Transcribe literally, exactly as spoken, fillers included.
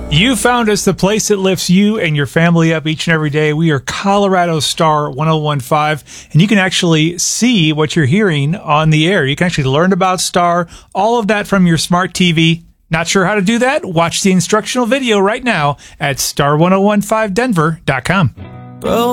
You found us, the place that lifts you and your family up each and every day. We are Colorado Star one oh one point five, and you can actually see what you're hearing on the air. You can actually learn about Star, all of that from your smart T V. Not sure how to do that? Watch the instructional video right now at star ten fifteen denver dot com. Bro.